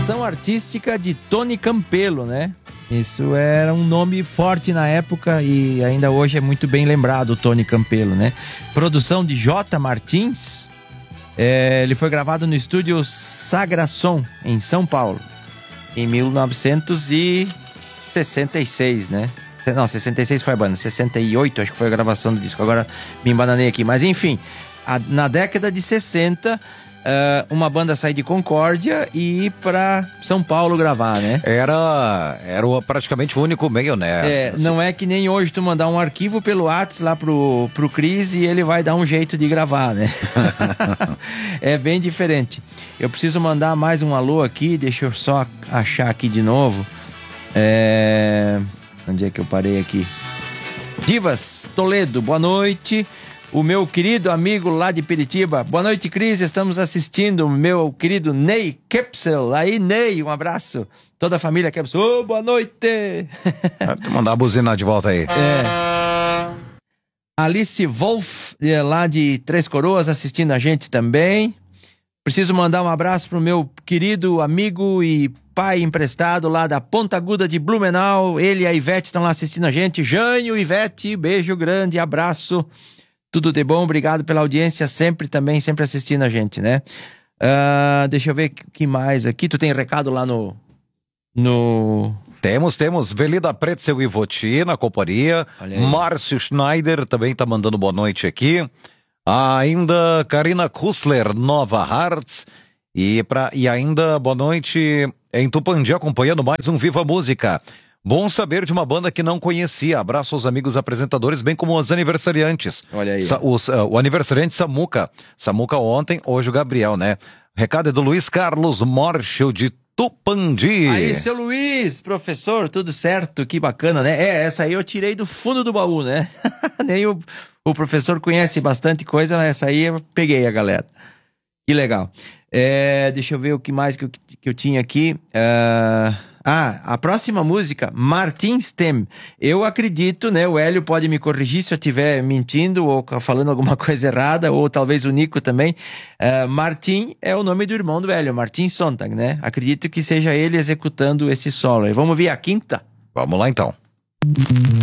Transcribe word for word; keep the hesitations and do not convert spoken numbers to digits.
Direção artística de Tony Campelo, né? Isso era um nome forte na época e ainda hoje é muito bem lembrado, o Tony Campelo, né? Produção de J. Martins. É, ele foi gravado no estúdio Sagrasom, em São Paulo, em mil novecentos e sessenta e seis, né? Não, sessenta e seis foi a banda, sessenta e oito acho que foi a gravação do disco, agora me embananei aqui. Mas enfim, a, na década de sessenta... Uh, uma banda sair de Concórdia e ir pra São Paulo gravar, né? Era, era o, praticamente o único meio, né? É, assim. Não é que nem hoje tu mandar um arquivo pelo WhatsApp lá pro, pro Cris e ele vai dar um jeito de gravar, né? É bem diferente. Eu preciso mandar mais um alô aqui, deixa eu só achar aqui de novo. É... Onde é que eu parei aqui? Divas Toledo, boa noite. O meu querido amigo lá de Piritiba. Boa noite, Cris. Estamos assistindo o meu querido Ney Kepsel. Aí, Ney, um abraço. Toda a família Kepsel. Ô, oh, boa noite. Vou mandar a buzina de volta aí. É. Alice Wolf, lá de Três Coroas, assistindo a gente também. Preciso mandar um abraço pro meu querido amigo e pai emprestado lá da Ponta Aguda de Blumenau. Ele e a Ivete estão lá assistindo a gente. Jânio, Ivete, beijo grande, abraço. Tudo de bom, obrigado pela audiência, sempre também, sempre assistindo a gente, né? Uh, deixa eu ver o que mais aqui. Tu tem recado lá no... no... Temos, temos. Velida Pretzel e Voti na companhia. Márcio Schneider também tá mandando boa noite aqui. Ainda Karina Kussler, Nova Hearts. E, pra... e ainda boa noite em Tupandi, acompanhando mais um Viva Música. Bom saber de uma banda que não conhecia. Abraço aos amigos apresentadores, bem como os aniversariantes. Olha aí. Sa os, uh, o aniversariante Samuca. Samuca ontem, hoje o Gabriel, né? Recado é do Luiz Carlos Morchel, de Tupandi. Aí, seu Luiz, professor, tudo certo? Que bacana, né? É, essa aí eu tirei do fundo do baú, né? Nem o, o professor conhece bastante coisa, mas essa aí eu peguei a galera. Que legal. É, deixa eu ver o que mais que eu, que eu tinha aqui. Uh... Ah, a próxima música, Martin Stem. Eu acredito, né? O Hélio pode me corrigir se eu estiver mentindo ou falando alguma coisa errada, ou talvez o Nico também. Uh, Martin é o nome do irmão do Hélio, Martin Sontag, né? Acredito que seja ele executando esse solo. E vamos ver a quinta? Vamos lá então.